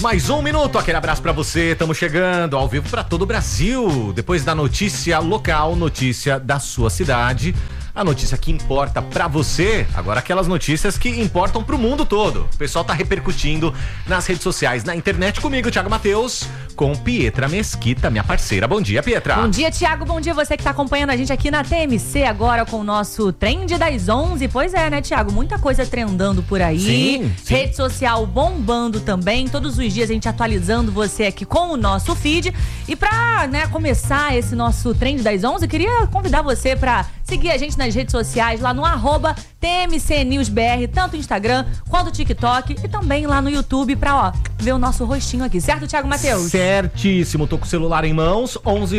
mais um minuto. Aquele abraço pra você. Estamos chegando ao vivo pra todo o Brasil. Depois da notícia local, notícia da sua cidade. A notícia que importa pra você, agora aquelas notícias que importam pro mundo todo. O pessoal tá repercutindo nas redes sociais, na internet comigo, Thiago Matheus, com Pietra Mesquita, minha parceira. Bom dia, Pietra. Bom dia, Thiago. Bom dia você que tá acompanhando a gente aqui na TMC agora com o nosso Trend das 11. Pois é, né, Thiago? Muita coisa trendando por aí. Sim. Rede social bombando também. Todos os dias a gente atualizando você aqui com o nosso feed. E pra, né, começar esse nosso Trend das 11, eu queria convidar você pra seguir a gente nas redes sociais, lá no @TMCNewsBR, tanto Instagram quanto TikTok e também lá no YouTube pra, ver o nosso rostinho aqui. Certo, Thiago Matheus? Certíssimo. Tô com o celular em mãos,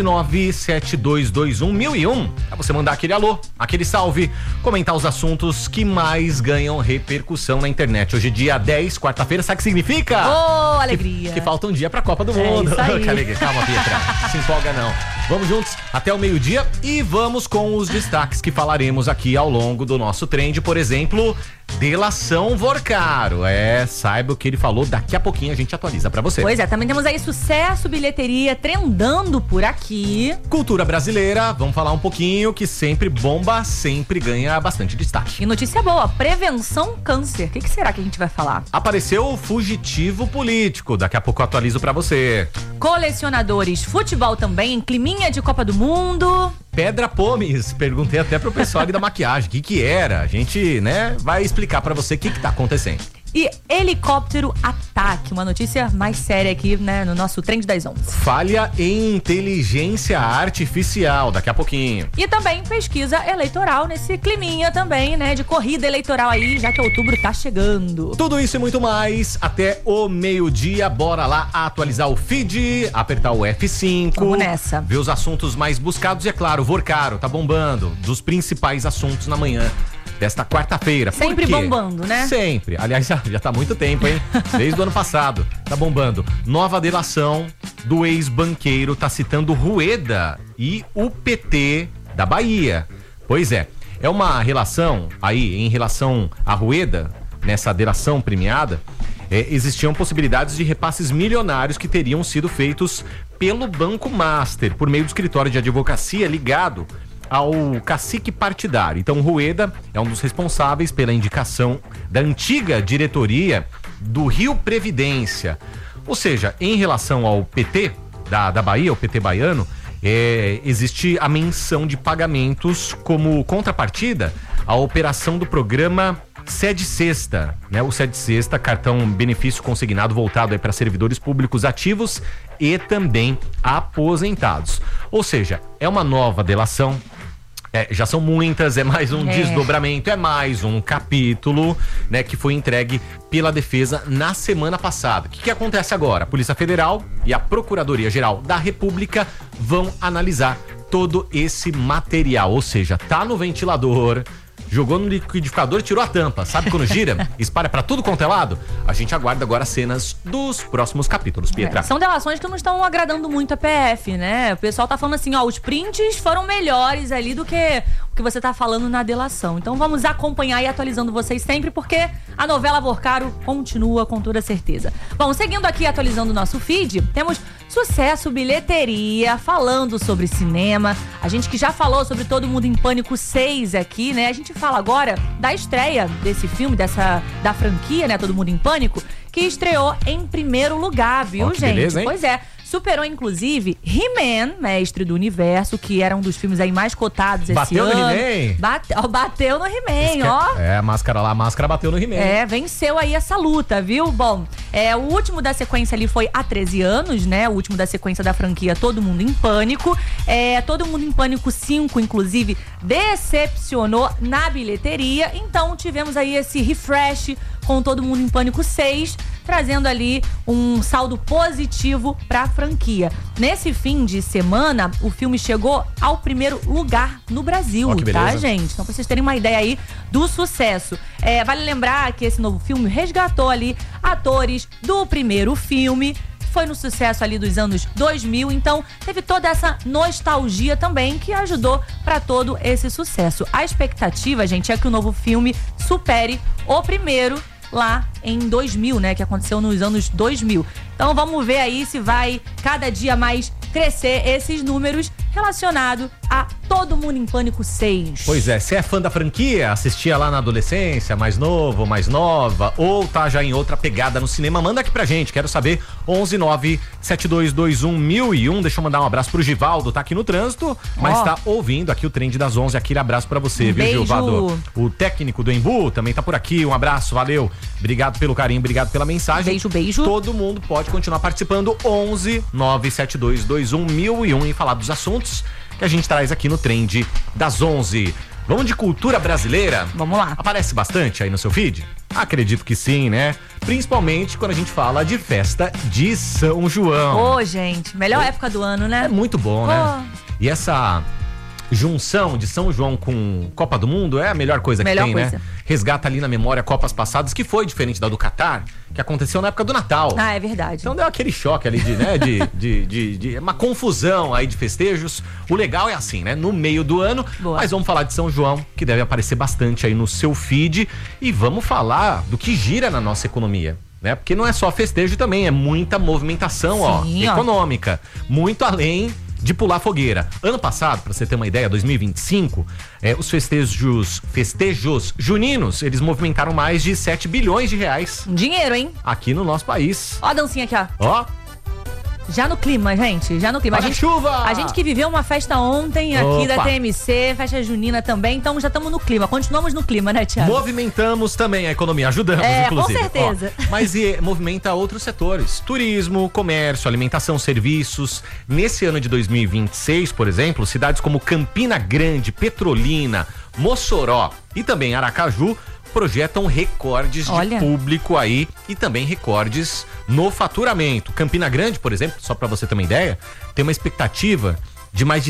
11972211001. Pra você mandar aquele alô, aquele salve, comentar os assuntos que mais ganham repercussão na internet. Hoje é dia 10, quarta-feira, sabe o que significa? Ô, alegria! Que falta um dia pra Copa do Mundo. Isso aí. Que alegria. Calma, Pietra. Se empolga não. Vamos juntos até o meio-dia e vamos com os destaques que falaremos aqui ao longo do nosso trend. Por exemplo, delação Vorcaro. Saiba o que ele falou, daqui a pouquinho a gente atualiza pra você. Pois é, também temos aí sucesso, bilheteria trendando por aqui. Cultura brasileira, vamos falar um pouquinho, que sempre bomba, sempre ganha bastante destaque. E notícia boa, prevenção câncer. O que será que a gente vai falar? Apareceu o fugitivo político, daqui a pouco eu atualizo pra você. Colecionadores, futebol também, climinha de Copa do Mundo. Pedra Pomes, perguntei até pro pessoal ali da maquiagem, o que era? A gente, vai explicar pra você o que tá acontecendo. E helicóptero ataque, uma notícia mais séria aqui, né, no nosso Trend das 11. Falha em inteligência artificial, daqui a pouquinho. E também pesquisa eleitoral nesse climinha também, né, de corrida eleitoral aí, já que outubro tá chegando. Tudo isso e muito mais até o meio-dia. Bora lá atualizar o feed, apertar o F5. Vamos nessa. Ver os assuntos mais buscados e, é claro, o Vorcaro tá bombando dos principais assuntos na manhã desta quarta-feira. Sempre bombando, né? Sempre. Aliás, já tá há muito tempo, hein? Desde o ano passado. Tá bombando. Nova delação do ex-banqueiro tá citando Rueda e o PT da Bahia. Pois é. É uma relação aí, em relação a Rueda, nessa delação premiada, existiam possibilidades de repasses milionários que teriam sido feitos pelo Banco Master, por meio do escritório de advocacia ligado ao cacique partidário. Então, Rueda é um dos responsáveis pela indicação da antiga diretoria do Rio Previdência. Ou seja, em relação ao PT da Bahia, o PT baiano, existe a menção de pagamentos como contrapartida à operação do programa Sede Sexta, né? O Sede Sexta, cartão benefício consignado voltado para servidores públicos ativos e também aposentados. Ou seja, é uma nova delação. Já são muitas, é mais um desdobramento, é mais um capítulo, né, que foi entregue pela defesa na semana passada. O que acontece agora? A Polícia Federal e a Procuradoria-Geral da República vão analisar todo esse material, ou seja, tá no ventilador, jogou no liquidificador e tirou a tampa. Sabe quando gira? Espalha pra tudo quanto é lado? A gente aguarda agora cenas dos próximos capítulos, Pietra. São delações que não estão agradando muito a PF, né? O pessoal tá falando assim, os prints foram melhores ali do que o que você tá falando na delação. Então vamos acompanhar e atualizando vocês sempre, porque a novela Vorcaro continua com toda certeza. Bom, seguindo aqui, atualizando o nosso feed, temos sucesso, bilheteria, falando sobre cinema. A gente que já falou sobre Todo Mundo em Pânico 6 aqui, né? A gente fala agora da estreia desse filme, da franquia, né? Todo Mundo em Pânico, que estreou em primeiro lugar, viu, gente? Beleza, hein? Pois é. Superou, inclusive, He-Man, Mestre do Universo, que era um dos filmes aí mais cotados esse ano. Bateu no He-Man? Bateu no He-Man, ó. A máscara bateu no He-Man. Venceu aí essa luta, viu? Bom, o último da sequência ali foi há 13 anos, né? O último da sequência da franquia Todo Mundo em Pânico. Todo Mundo em Pânico 5, inclusive, decepcionou na bilheteria. Então, tivemos aí esse refresh com Todo Mundo em Pânico 6, trazendo ali um saldo positivo pra franquia. Nesse fim de semana, o filme chegou ao primeiro lugar no Brasil, tá, gente? Então, pra vocês terem uma ideia aí do sucesso. Vale lembrar que esse novo filme resgatou ali atores do primeiro filme, foi no sucesso ali dos anos 2000, então teve toda essa nostalgia também que ajudou para todo esse sucesso. A expectativa, gente, é que o novo filme supere o primeiro lá em 2000, né? Que aconteceu nos anos 2000. Então vamos ver aí se vai cada dia mais crescer esses números relacionados a Todo Mundo em Pânico 6. Pois é, você é fã da franquia, assistia lá na adolescência, mais novo, mais nova, ou tá já em outra pegada no cinema, manda aqui pra gente, quero saber. 11972211001. Deixa eu mandar um abraço pro Givaldo, tá aqui no trânsito, mas tá ouvindo aqui o Trend das 11, aquele abraço pra você, viu, Givaldo? O técnico do Embu também tá por aqui, um abraço, valeu, obrigado pelo carinho, obrigado pela mensagem. Beijo. Todo mundo pode continuar participando, 11972211001 e falar dos assuntos que a gente traz aqui no Trend das 11. Vamos de cultura brasileira? Vamos lá. Aparece bastante aí no seu feed? Acredito que sim, né? Principalmente quando a gente fala de festa de São João. Ô, gente, melhor época do ano, né? É muito bom, né? E essa junção de São João com Copa do Mundo é a melhor coisa que tem, né? Resgata ali na memória Copas passadas, que foi diferente da do Catar, que aconteceu na época do Natal. Ah, é verdade. Então deu aquele choque ali de uma confusão aí de festejos. O legal é assim, né? No meio do ano. Boa. Mas vamos falar de São João, que deve aparecer bastante aí no seu feed. E vamos falar do que gira na nossa economia, né? Porque não é só festejo também, é muita movimentação, econômica. Muito além de pular fogueira. Ano passado, pra você ter uma ideia, 2025, os festejos juninos, eles movimentaram mais de 7 bilhões de reais. Dinheiro, hein? Aqui no nosso país. Ó a dancinha aqui, ó. Ó. Já no clima, gente, já no clima. A gente que viveu uma festa ontem aqui da TMC, festa junina também, então já estamos no clima. Continuamos no clima, né, Thiago? Movimentamos também a economia, ajudamos, inclusive. Com certeza. Mas movimenta outros setores. Turismo, comércio, alimentação, serviços. Nesse ano de 2026, por exemplo, cidades como Campina Grande, Petrolina, Mossoró e também Aracaju projetam recordes de público aí e também recordes no faturamento. Campina Grande, por exemplo, só para você ter uma ideia, tem uma expectativa de mais de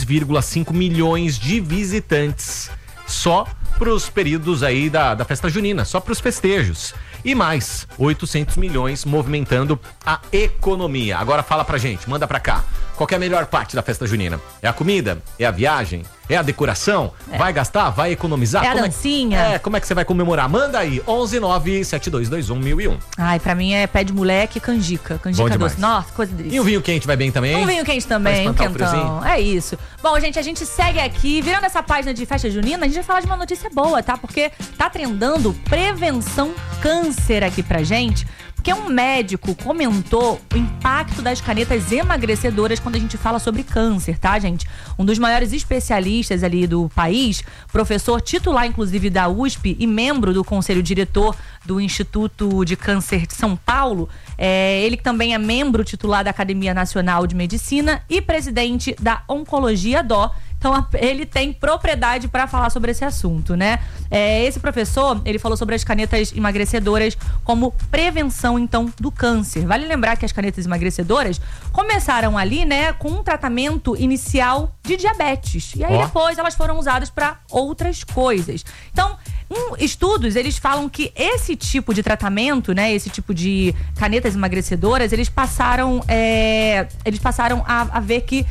3,5 milhões de visitantes só para os períodos aí da festa junina, só para os festejos. E mais 800 milhões movimentando a economia. Agora fala pra gente, manda pra cá. Qual que é a melhor parte da festa junina? É a comida? É a viagem? É a decoração? Vai gastar? Vai economizar? É a dancinha? Como é que você vai comemorar? Manda aí, 11972211001. Ai, pra mim é pé de moleque e canjica. Canjica doce. Nossa, coisa delícia. E um vinho quente vai bem também? Um vinho quente também, um quentão. É isso. Bom, gente, a gente segue aqui, virando essa página de festa junina, a gente vai falar de uma notícia boa, tá? Porque tá trendando prevenção câncer aqui pra gente. Porque um médico comentou o impacto das canetas emagrecedoras quando a gente fala sobre câncer, tá, gente? Um dos maiores especialistas ali do país, professor titular, inclusive, da USP e membro do conselho diretor do Instituto de Câncer de São Paulo, ele também é membro titular da Academia Nacional de Medicina e presidente da Oncologia Dó. Então, ele tem propriedade para falar sobre esse assunto, né? Esse professor, ele falou sobre as canetas emagrecedoras como prevenção, então, do câncer. Vale lembrar que as canetas emagrecedoras começaram ali, né, com um tratamento inicial de diabetes. E aí, depois, elas foram usadas para outras coisas. Então, estudos, eles falam que esse tipo de tratamento, né, esse tipo de canetas emagrecedoras, eles passaram a ver que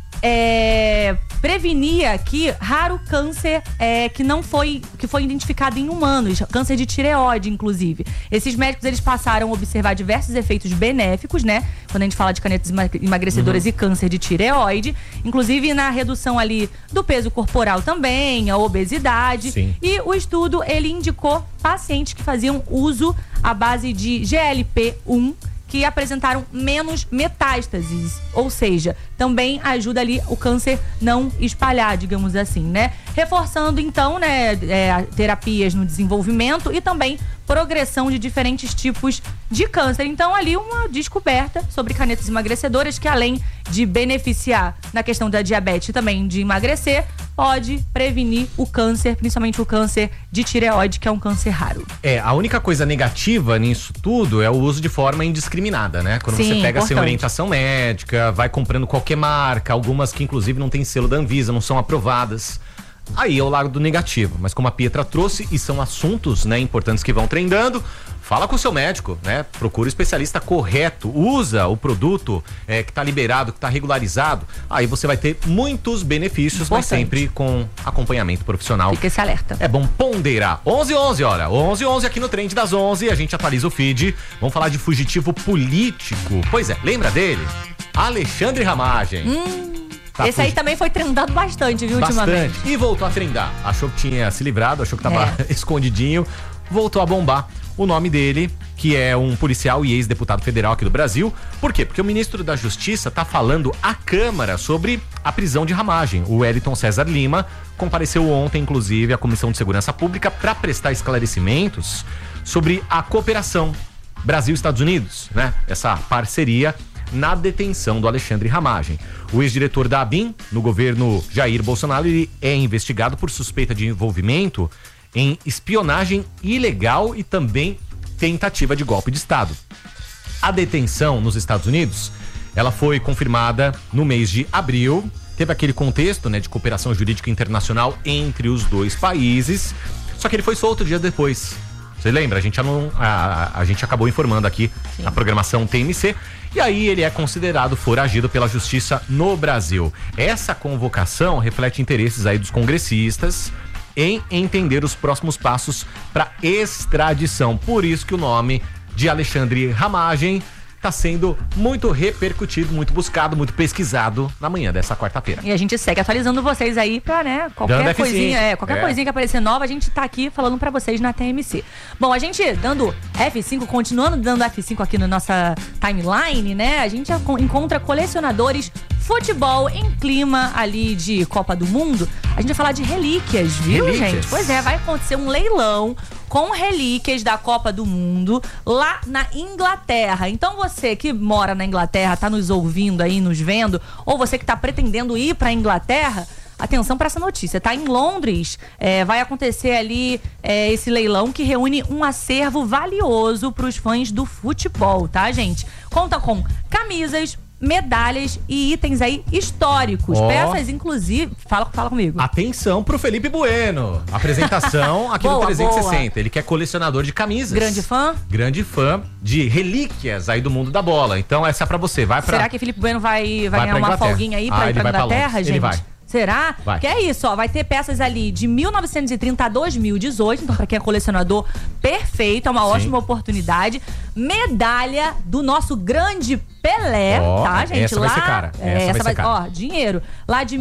prevenia aqui raro câncer que foi identificado em humanos, câncer de tireoide, inclusive. Esses médicos, eles passaram a observar diversos efeitos benéficos, né? Quando a gente fala de canetas emagrecedoras e câncer de tireoide, inclusive na redução ali do peso corporal também, a obesidade. Sim. E o estudo, ele indicou pacientes que faziam uso à base de GLP-1, que apresentaram menos metástases, ou seja, também ajuda ali o câncer não espalhar, digamos assim, né? Reforçando então, né, terapias no desenvolvimento e também progressão de diferentes tipos de câncer. Então, ali uma descoberta sobre canetas emagrecedoras que, além de beneficiar na questão da diabetes e também de emagrecer, pode prevenir o câncer, principalmente o câncer de tireoide, que é um câncer raro. A única coisa negativa nisso tudo é o uso de forma indiscriminada, né? Quando você pega sem orientação médica, vai comprando qualquer marca, algumas que inclusive não tem selo da Anvisa, não são aprovadas. aí é o lado negativo. Mas como a Pietra trouxe, e são assuntos, né, importantes que vão trendando, fala com o seu médico, né? Procura o especialista correto, usa o produto que tá liberado, que tá regularizado. Aí você vai ter muitos benefícios, mas sempre com acompanhamento profissional. Fica esse alerta. É bom ponderar. 11h11, olha. 11h11 aqui no Trend das 11, a gente atualiza o feed. Vamos falar de fugitivo político. Pois é, lembra dele? Alexandre Ramagem. Esse aí também foi trendado bastante, viu, ultimamente. E voltou a trendar. Achou que tinha se livrado, achou que tava escondidinho. Voltou a bombar. O nome dele, que é um policial e ex-deputado federal aqui do Brasil. Por quê? Porque o ministro da Justiça tá falando à Câmara sobre a prisão de Ramagem. O Wellington César Lima compareceu ontem, inclusive, à Comissão de Segurança Pública para prestar esclarecimentos sobre a cooperação Brasil-Estados Unidos, né? Essa parceria na detenção do Alexandre Ramagem. O ex-diretor da ABIN, no governo Jair Bolsonaro, ele é investigado por suspeita de envolvimento em espionagem ilegal e também tentativa de golpe de Estado. A detenção nos Estados Unidos, ela foi confirmada no mês de abril. Teve aquele contexto, né, de cooperação jurídica internacional entre os dois países. Só que ele foi solto dias depois. Você lembra? A gente acabou informando aqui na programação TMC. E aí ele é considerado foragido pela justiça no Brasil. Essa convocação reflete interesses aí dos congressistas em entender os próximos passos para extradição. Por isso que o nome de Alexandre Ramagem está sendo muito repercutido, muito buscado, muito pesquisado na manhã dessa quarta-feira. E a gente segue atualizando vocês aí pra, né, qualquer coisinha, coisinha que aparecer nova, a gente tá aqui falando pra vocês na TMC. Bom, a gente dando F5, continuando dando F5 aqui na nossa timeline, né, a gente encontra colecionadores futebol em clima ali de Copa do Mundo. A gente vai falar de relíquias, viu, gente? Pois é, vai acontecer um leilão com relíquias da Copa do Mundo lá na Inglaterra. Então você que mora na Inglaterra, tá nos ouvindo aí, nos vendo, ou você que tá pretendendo ir pra Inglaterra, atenção para essa notícia, tá? Em Londres vai acontecer ali esse leilão que reúne um acervo valioso pros fãs do futebol, tá, gente? Conta com camisas, medalhas e itens aí históricos. Peças, inclusive... Fala comigo. Atenção pro Felipe Bueno. Apresentação aqui no 360. Boa. Ele que é colecionador de camisas. Grande fã? Grande fã de relíquias aí do mundo da bola. Então essa é pra você. Será que Felipe Bueno vai ganhar uma folguinha aí pra ir pra Inglaterra, gente? Ele vai. Será? Vai. Que é isso, ó, vai ter peças ali de 1930 a 2018, então pra quem é colecionador, perfeito, é uma ótima oportunidade. Medalha do nosso grande Pelé, tá, gente? Essa vai ser cara. Essa vai ser cara. Ó, dinheiro. Lá de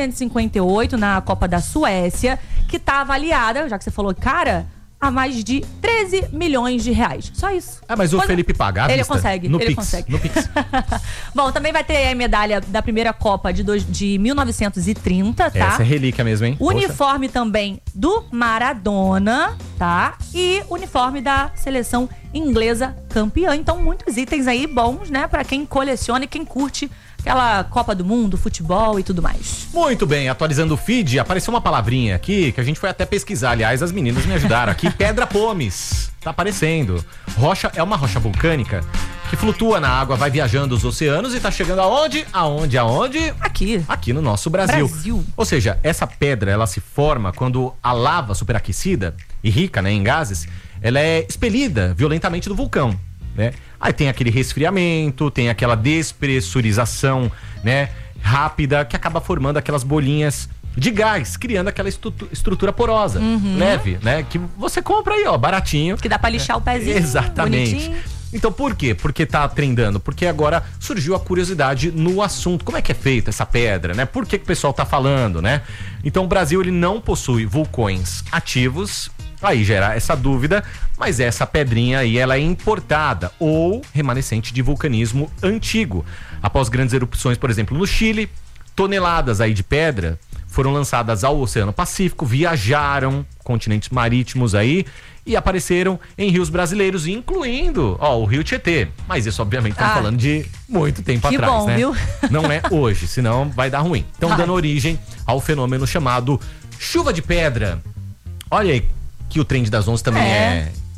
1958, na Copa da Suécia, que tá avaliada, já que você falou, cara, a mais de 13 milhões de reais. Só isso. Mas o Felipe paga. Ele consegue. No Pix. Consegue. Bom, também vai ter a medalha da primeira Copa de 1930, tá? Essa é relíquia mesmo, hein? Uniforme também do Maradona, tá? E uniforme da seleção inglesa campeã. Então, muitos itens aí bons, né? Pra quem coleciona e quem curte aquela Copa do Mundo, futebol e tudo mais. Muito bem, atualizando o feed, apareceu uma palavrinha aqui que a gente foi até pesquisar. Aliás, as meninas me ajudaram aqui. Pedra Pomes. Tá aparecendo. É uma rocha vulcânica que flutua na água, vai viajando os oceanos e tá chegando aonde? Aonde? Aqui no nosso Brasil. Ou seja, essa pedra, ela se forma quando a lava superaquecida e rica, né, em gases, ela é expelida violentamente do vulcão, né? Aí tem aquele resfriamento, tem aquela despressurização, né, rápida, que acaba formando aquelas bolinhas de gás, criando aquela estrutura porosa, leve, né, que você compra aí, ó, baratinho. Que dá pra lixar o pezinho. Exatamente. Bonitinho. Então por quê? Porque tá trendando? Porque agora surgiu a curiosidade no assunto. Como é que é feita essa pedra, né? Por que o pessoal tá falando, né? Então o Brasil, ele não possui vulcões ativos. Aí gera essa dúvida, mas essa pedrinha aí, ela é importada ou remanescente de vulcanismo antigo. Após grandes erupções, por exemplo, no Chile, toneladas aí de pedra foram lançadas ao Oceano Pacífico, viajaram continentes marítimos aí e apareceram em rios brasileiros, incluindo, o Rio Tietê. Mas isso, obviamente, estamos falando de muito tempo atrás, bom, né? Viu? Não é hoje, senão vai dar ruim. Então, dando origem ao fenômeno chamado chuva de pedra. Olha aí que o Trend das 11 também é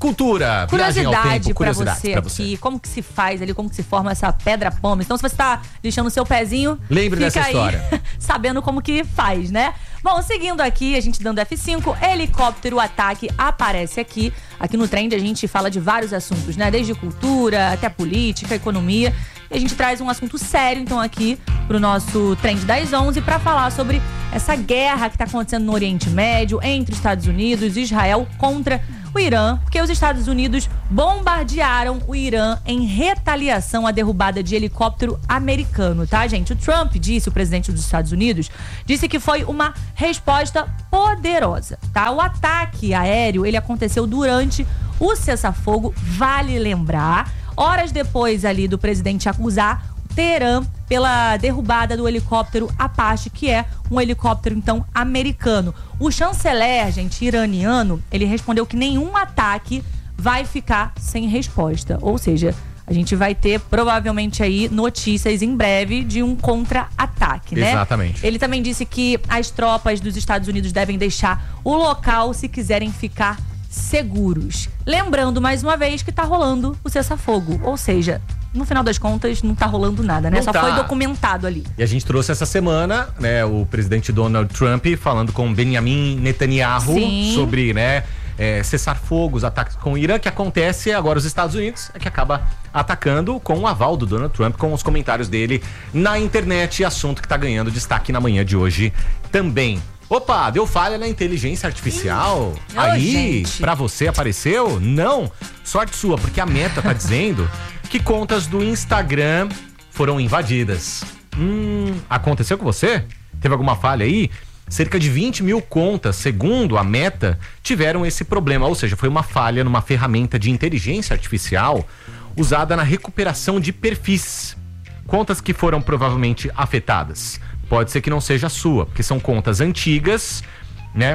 cultura, viagem ao tempo, pra você aqui, como que se faz ali, como que se forma essa pedra pómez. Então, se você tá deixando o seu pezinho, lembre dessa história. Sabendo como que faz, né? Bom, seguindo aqui, a gente dando F5, helicóptero ataque aparece aqui. Aqui no Trend a gente fala de vários assuntos, né? Desde cultura até política, economia. E a gente traz um assunto sério, então, aqui pro nosso Trend das 11 para falar sobre essa guerra que tá acontecendo no Oriente Médio entre Estados Unidos e Israel contra o Irã, porque os Estados Unidos bombardearam o Irã em retaliação à derrubada de helicóptero americano, tá, gente? O Trump disse, o presidente dos Estados Unidos, disse que foi uma resposta poderosa, tá? O ataque aéreo, ele aconteceu durante o cessar-fogo, vale lembrar, horas depois ali do presidente acusar Teherã pela derrubada do helicóptero Apache, que é um helicóptero, então, americano. O chanceler, gente, iraniano, ele respondeu que nenhum ataque vai ficar sem resposta. Ou seja, a gente vai ter, provavelmente, aí, notícias em breve de um contra-ataque, né? Exatamente. Ele também disse que as tropas dos Estados Unidos devem deixar o local se quiserem ficar seguros. Lembrando, mais uma vez, que tá rolando o cessar-fogo. Ou seja, no final das contas, não tá rolando nada, né? Só foi documentado ali. E a gente trouxe essa semana, né, o presidente Donald Trump falando com Benjamin Netanyahu sobre, né, cessar fogo, os ataques com o Irã, que acontece agora os Estados Unidos, que acaba atacando com o aval do Donald Trump, com os comentários dele na internet, assunto que tá ganhando destaque na manhã de hoje também. Opa, deu falha na inteligência artificial? Aí, pra você apareceu? Não, sorte sua, porque a Meta tá dizendo que contas do Instagram foram invadidas. Aconteceu com você? Teve alguma falha aí? Cerca de 20 mil contas, segundo a Meta, tiveram esse problema. Ou seja, foi uma falha numa ferramenta de inteligência artificial usada na recuperação de perfis. Contas que foram provavelmente afetadas. Pode ser que não seja a sua, porque são contas antigas, né?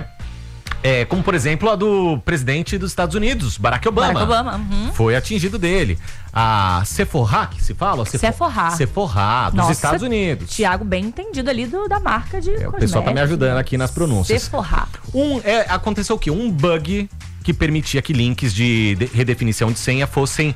Como, por exemplo, a do presidente dos Estados Unidos, Barack Obama. Foi atingido dele. A Sephora, que se fala? Sephora, dos Estados Unidos. Thiago, bem entendido ali da marca de o pessoal tá me ajudando aqui nas pronúncias. Sephora. Aconteceu o quê? Um bug que permitia que links de redefinição de senha fossem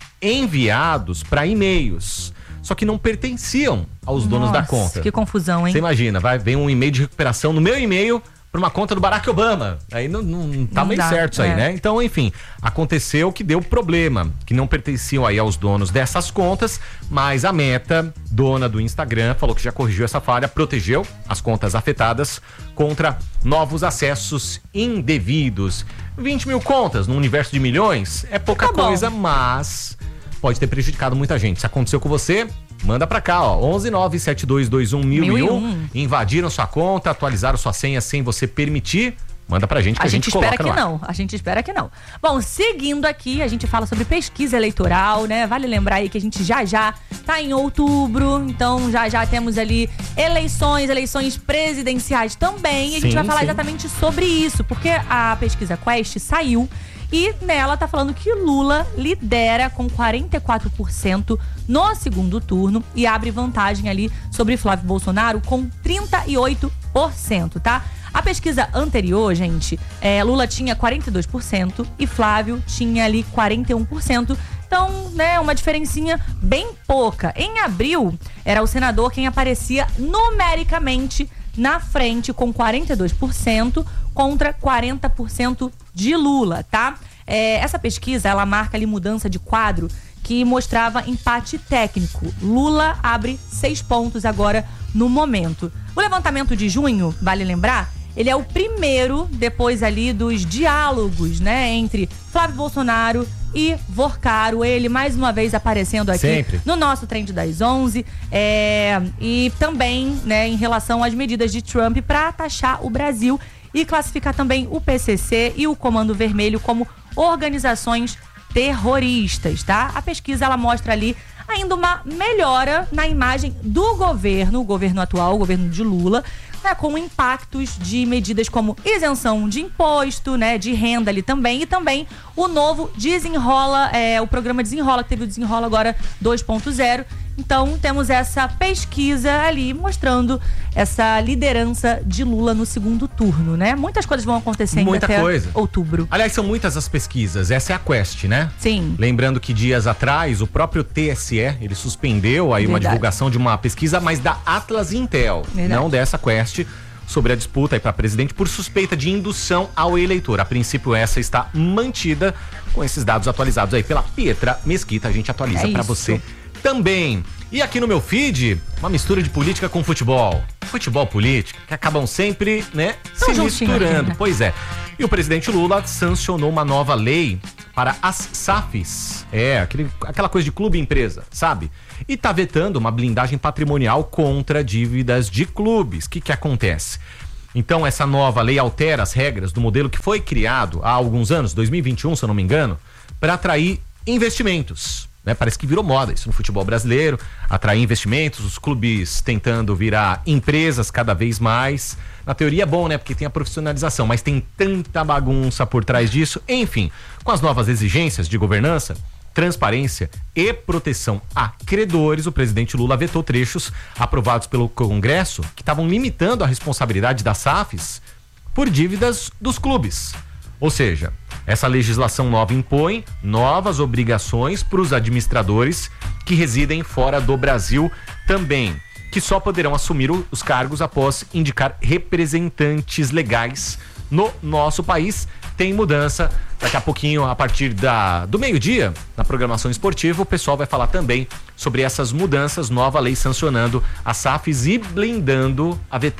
enviados para e-mails. Só que não pertenciam aos donos da conta. Que confusão, hein? Você imagina, vem um e-mail de recuperação no meu e-mail para uma conta do Barack Obama. Aí não tá meio certo isso aí, né? Então, enfim, aconteceu que deu problema, que não pertenciam aí aos donos dessas contas, mas a Meta, dona do Instagram, falou que já corrigiu essa falha, protegeu as contas afetadas contra novos acessos indevidos. 20 mil contas no universo de milhões é pouca coisa, mas pode ter prejudicado muita gente. Se aconteceu com você, manda pra cá, ó. 11972211001. Invadiram sua conta, atualizaram sua senha sem você permitir. Manda pra gente que a gente coloca no ar. A gente espera que não. Bom, seguindo aqui, a gente fala sobre pesquisa eleitoral, né? Vale lembrar aí que a gente já tá em outubro, então já temos ali eleições presidenciais também. E a gente vai falar exatamente sobre isso, porque a pesquisa Quest saiu e nela tá falando que Lula lidera com 44% no segundo turno e abre vantagem ali sobre Flávio Bolsonaro com 38%, tá? A pesquisa anterior, gente, Lula tinha 42% e Flávio tinha ali 41%. Então, né, uma diferencinha bem pouca. Em abril, era o senador quem aparecia numericamente na frente com 42% contra 40% de Lula, tá? Essa pesquisa, ela marca ali mudança de quadro que mostrava empate técnico. Lula abre 6 pontos agora no momento. O levantamento de junho, vale lembrar, ele é o primeiro depois ali dos diálogos, né, entre Flávio Bolsonaro e Vorcaro, ele mais uma vez aparecendo aqui no nosso Trend das 11, e também, né, em relação às medidas de Trump para taxar o Brasil e classificar também o PCC e o Comando Vermelho como organizações terroristas, tá? A pesquisa, ela mostra ali ainda uma melhora na imagem do governo, o governo atual, o governo de Lula, né, com impactos de medidas como isenção de imposto, né, de renda ali também, e também o novo Desenrola, o programa Desenrola, que teve o Desenrola agora 2.0, Então temos essa pesquisa ali mostrando essa liderança de Lula no segundo turno, né? Muitas coisas vão acontecer ainda até outubro. Aliás, são muitas as pesquisas. Essa é a Quest, né? Sim. Lembrando que dias atrás o próprio TSE, ele suspendeu aí uma divulgação de uma pesquisa, mas da Atlas Intel, não dessa Quest, sobre a disputa aí para presidente por suspeita de indução ao eleitor. A princípio essa está mantida com esses dados atualizados aí pela Pietra Mesquita. A gente atualiza para você também. E aqui no meu feed, uma mistura de política com futebol. Futebol política, que acabam sempre, né, se misturando. Pois é. E o presidente Lula sancionou uma nova lei para as SAFs. Aquela coisa de clube empresa, sabe? E tá vetando uma blindagem patrimonial contra dívidas de clubes. O que acontece? Então, essa nova lei altera as regras do modelo que foi criado há alguns anos, 2021, se eu não me engano, para atrair investimentos. Parece que virou moda isso no futebol brasileiro, atrair investimentos, os clubes tentando virar empresas cada vez mais. Na teoria é bom, né? Porque tem a profissionalização, mas tem tanta bagunça por trás disso. Enfim, com as novas exigências de governança, transparência e proteção a credores, o presidente Lula vetou trechos aprovados pelo Congresso que estavam limitando a responsabilidade das SAFs por dívidas dos clubes. Ou seja, essa legislação nova impõe novas obrigações para os administradores que residem fora do Brasil também, que só poderão assumir os cargos após indicar representantes legais no nosso país. Tem mudança, daqui a pouquinho, a partir do meio-dia, na programação esportiva, o pessoal vai falar também sobre essas mudanças, nova lei sancionando as SAFs e blindando,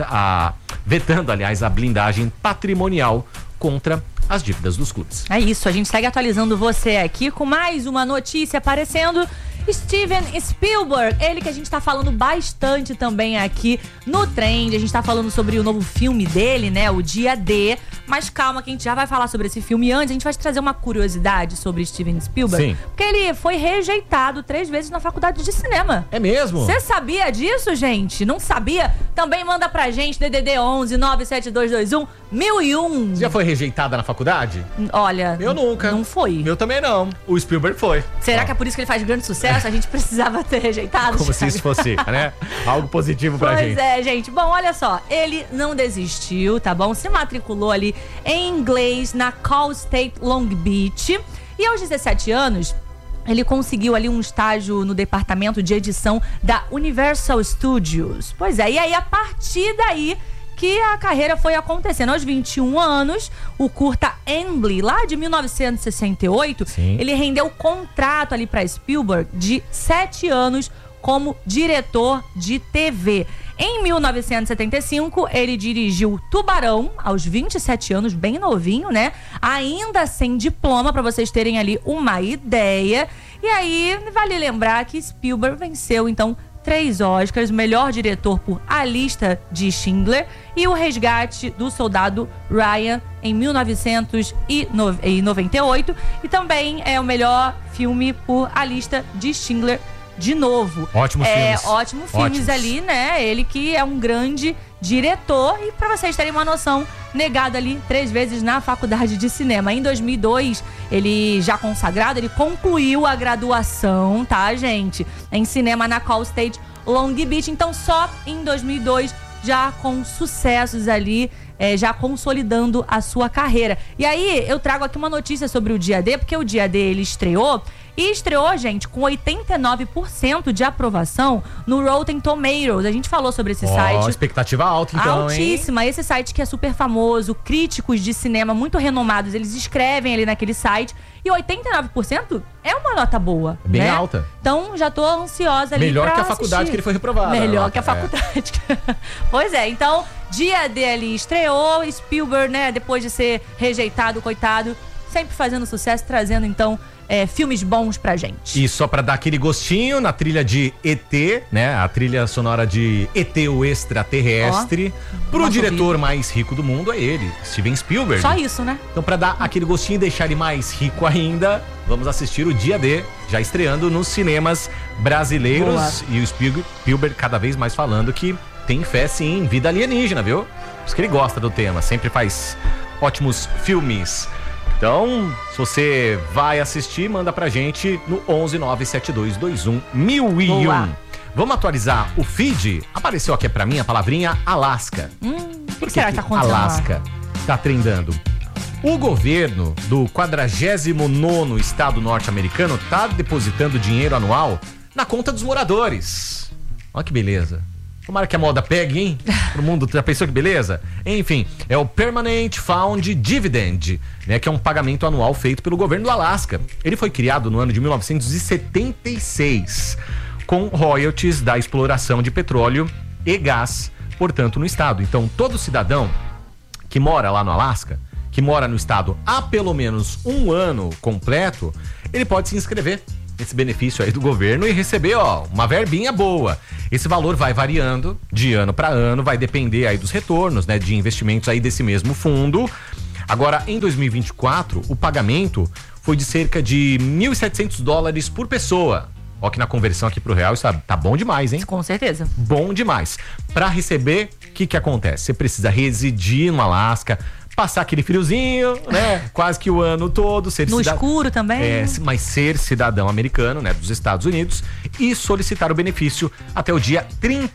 vetando, aliás, a blindagem patrimonial contra as dívidas dos clubes. É isso, a gente segue atualizando você aqui com mais uma notícia aparecendo. Steven Spielberg, ele que a gente tá falando bastante também aqui no Trend. A gente tá falando sobre o novo filme dele, né, o Dia D. Mas calma que a gente já vai falar sobre esse filme. Antes, a gente vai te trazer uma curiosidade sobre Steven Spielberg. Sim. Porque ele foi rejeitado 3 vezes na faculdade de cinema. É mesmo? Você sabia disso, gente? Não sabia? Também manda pra gente, DDD 11 97221 1001. Você já foi rejeitada na faculdade? Olha, eu nunca. Não foi. Eu também não. O Spielberg foi. Será que é por isso que ele faz grande sucesso? A gente precisava ter rejeitado. Como se isso fosse, né? Algo positivo pra gente. Pois é, gente. Bom, olha só. Ele não desistiu, tá bom? Se matriculou ali em inglês na Cal State Long Beach. E aos 17 anos, ele conseguiu ali um estágio no departamento de edição da Universal Studios. Pois é, e aí a partir daí que a carreira foi acontecendo. Aos 21 anos, o curta Emily, lá de 1968, Sim. ele rendeu contrato ali para Spielberg de 7 anos como diretor de TV. Em 1975, ele dirigiu Tubarão, aos 27 anos, bem novinho, né? Ainda sem diploma, para vocês terem ali uma ideia. E aí, vale lembrar que Spielberg venceu, então, 3 Oscars, melhor diretor por A Lista de Schindler e O Resgate do Soldado Ryan em 1998 e também é o melhor filme por A Lista de Schindler de novo. Ótimos filmes. Ótimos filmes ali, né? Ele que é um grande diretor e pra vocês terem uma noção, negado ali 3 vezes na faculdade de cinema. Em 2002, ele já consagrado, ele concluiu a graduação, tá, gente? Em cinema na Cal State Long Beach. Então, só em 2002, já com sucessos ali, já consolidando a sua carreira. E aí, eu trago aqui uma notícia sobre o Dia D, porque o Dia D, ele estreou, gente, com 89% de aprovação no Rotten Tomatoes. A gente falou sobre esse site. Expectativa alta, então, altíssima. hein? Esse site que é super famoso, críticos de cinema muito renomados, eles escrevem ali naquele site. E 89% é uma nota boa. Bem né? alta. Então, já tô ansiosa ali melhor pra que a faculdade assistir. que ele foi reprovado. Melhor que a faculdade. Pois é, então, Dia D ali estreou, Spielberg, né, depois de ser rejeitado, coitado, sempre fazendo sucesso, trazendo, então, filmes bons pra gente. E só pra dar aquele gostinho, na trilha de ET, né? A trilha sonora de ET, o extraterrestre. Pro diretor mais rico do mundo é ele, Steven Spielberg. Só isso, né? Então, pra dar aquele gostinho e deixar ele mais rico ainda, vamos assistir o Dia D, já estreando nos cinemas brasileiros. Boa. E o Spielberg cada vez mais falando que tem fé, sim, em vida alienígena, viu? Por isso que ele gosta do tema, sempre faz ótimos filmes. Então, se você vai assistir, manda pra gente no 11 97221 1001. Vamos atualizar o feed? Apareceu aqui pra mim a palavrinha Alasca. O que será que tá acontecendo Alasca tá trendando. O governo do 49º estado norte-americano tá depositando dinheiro anual na conta dos moradores. Olha que beleza. Tomara que a moda pegue, hein? Pro mundo, já pensou que beleza? Enfim, é o Permanent Fund Dividend, né? Que é um pagamento anual feito pelo governo do Alasca. Ele foi criado no ano de 1976, com royalties da exploração de petróleo e gás, portanto, no estado. Então, todo cidadão que mora lá no Alasca, que mora no estado há pelo menos um ano completo, ele pode se inscrever nesse benefício aí do governo e receber, uma verbinha boa. Esse valor vai variando de ano para ano, vai depender aí dos retornos, né, de investimentos aí desse mesmo fundo. Agora, em 2024, o pagamento foi de cerca de $1.700 por pessoa. Ó, que na conversão aqui pro real isso tá bom demais, hein? Com certeza. Bom demais. Para receber, o que acontece? Você precisa residir no Alasca, passar aquele friozinho, né? Quase que o ano todo. Ser no escuro também. Mas ser cidadão americano, né? Dos Estados Unidos e solicitar o benefício até o dia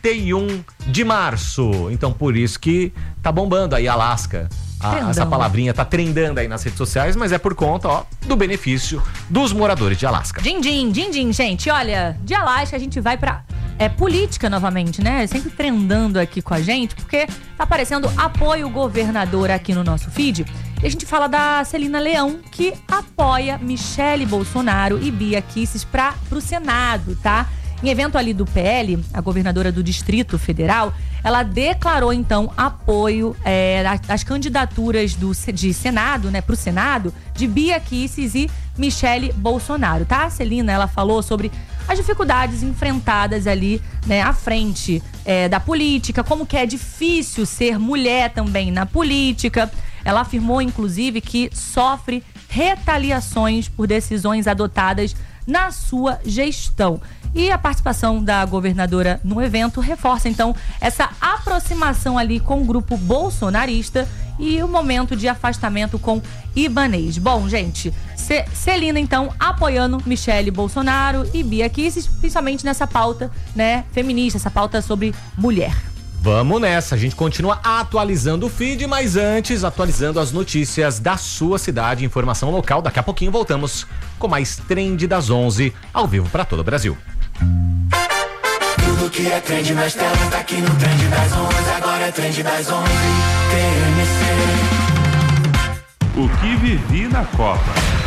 31 de março. Então, por isso que tá bombando aí Alasca. Essa palavrinha tá trendando aí nas redes sociais, mas é por conta, do benefício dos moradores de Alasca. Din, gente. Olha, de Alasca a gente vai pra política novamente, né? Sempre trendando aqui com a gente, porque tá aparecendo apoio governador aqui no nosso feed. E a gente fala da Celina Leão, que apoia Michele Bolsonaro e Bia Kicis pro Senado, tá? Em evento ali do PL, a governadora do Distrito Federal, ela declarou então apoio às candidaturas de Senado, né, pro Senado, de Bia Kicis e Michele Bolsonaro, tá? A Celina, ela falou sobre as dificuldades enfrentadas ali, né, à frente da política, como que é difícil ser mulher também na política. Ela afirmou, inclusive, que sofre retaliações por decisões adotadas na sua gestão. E a participação da governadora no evento reforça, então, essa aproximação ali com o grupo bolsonarista e o momento de afastamento com Ibanez. Bom, gente, Celina, então, apoiando Michele Bolsonaro e Bia Kicis, principalmente nessa pauta, né, feminista, essa pauta sobre mulher. Vamos nessa, a gente continua atualizando o feed, mas antes, atualizando as notícias da sua cidade, informação local. Daqui a pouquinho voltamos com mais Trend das 11, ao vivo para todo o Brasil. Tudo que é trend nas telas tá aqui no Trend das 11, agora é Trend das 11, TMC. O que vivi na Copa.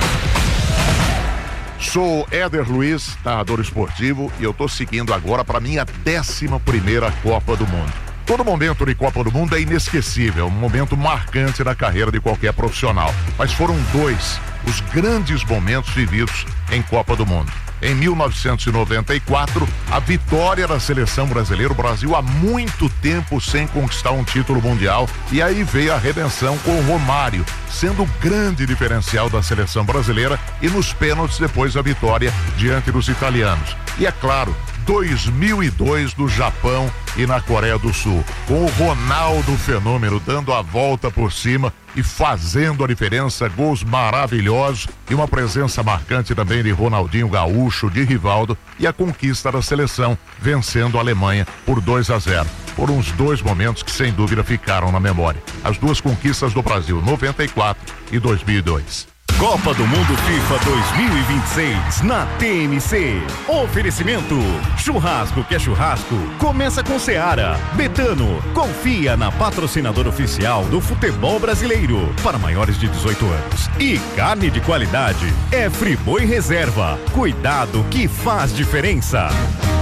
Sou Éder Luiz, narrador esportivo, e eu tô seguindo agora para minha 11ª Copa do Mundo. Todo momento de Copa do Mundo é inesquecível, um momento marcante na carreira de qualquer profissional. Mas foram dois os grandes momentos vividos em Copa do Mundo. Em 1994, a vitória da seleção brasileira, o Brasil há muito tempo sem conquistar um título mundial, e aí veio a redenção com o Romário, sendo o grande diferencial da seleção brasileira, e nos pênaltis depois a vitória diante dos italianos. E é claro, 2002 no Japão e na Coreia do Sul, com o Ronaldo Fenômeno dando a volta por cima e fazendo a diferença, gols maravilhosos e uma presença marcante também de Ronaldinho Gaúcho, de Rivaldo, e a conquista da seleção vencendo a Alemanha por 2-0. Foram os dois momentos que sem dúvida ficaram na memória. As duas conquistas do Brasil, 94 e 2002. Copa do Mundo FIFA 2026 na TMC. Oferecimento: churrasco que é churrasco, começa com Seara. Betano, confia na patrocinadora oficial do futebol brasileiro para maiores de 18 anos. E carne de qualidade é Friboi Reserva. Cuidado que faz diferença.